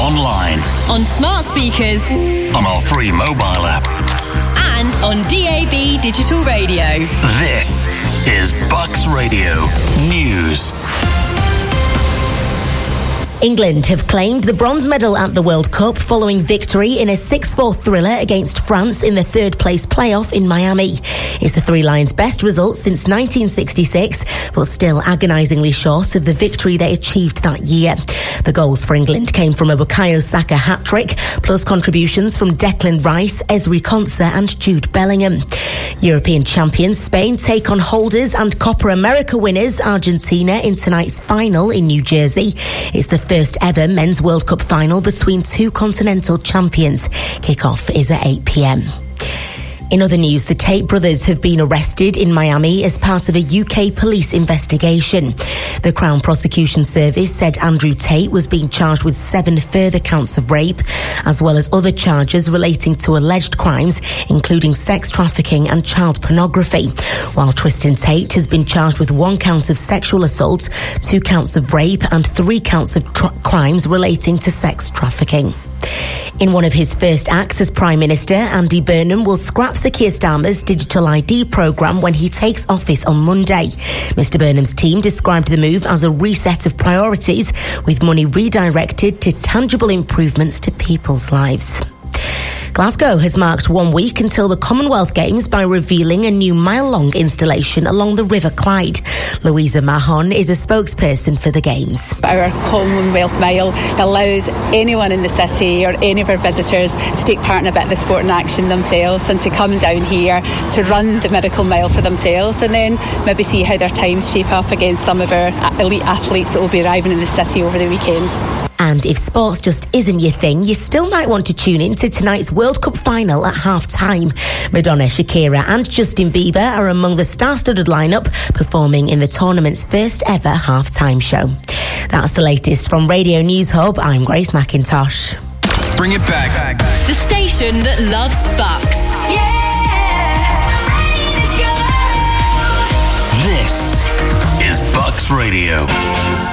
online, on smart speakers, on our free mobile app, and on DAB digital radio. This is Bucks Radio News. England have claimed the bronze medal at the World Cup following victory in a 6-4 thriller against France in the third-place playoff in Miami. It's the Three Lions' best result since 1966, but still agonisingly short of the victory they achieved that year. The goals for England came from a Bukayo Saka hat-trick, plus contributions from Declan Rice, Ezri Konsa and Jude Bellingham. European champions Spain take on holders and Copa America winners Argentina in tonight's final in New Jersey. It's the first ever men's World Cup final between two continental champions. Kick-off is at 8 p.m. In other news, the Tate brothers have been arrested in Miami as part of a UK police investigation. The Crown Prosecution Service said Andrew Tate was being charged with 7 further counts of rape, as well as other charges relating to alleged crimes, including sex trafficking and child pornography, while Tristan Tate has been charged with 1 count of sexual assault, 2 counts of rape and 3 counts of crimes relating to sex trafficking. In one of his first acts as Prime Minister, Andy Burnham will scrap Sir Keir Starmer's digital ID programme when he takes office on Monday. Mr Burnham's team described the move as a reset of priorities, with money redirected to tangible improvements to people's lives. Glasgow has marked 1 week until the Commonwealth Games by revealing a new mile-long installation along the River Clyde. Louisa Mahon is a spokesperson for the Games. Our Commonwealth Mile allows anyone in the city or any of our visitors to take part in a bit of the sport and action themselves and to come down here to run the Miracle Mile for themselves and then maybe see how their times shape up against some of our elite athletes that will be arriving in the city over the weekend. And if sports just isn't your thing, you still might want to tune in to tonight's World Cup final at half-time. Madonna, Shakira and Justin Bieber are among the star-studded lineup performing in the tournament's first ever half-time show. That's the latest from Radio News Hub. I'm Grace McIntosh. Bring it back. The station that loves Bucks.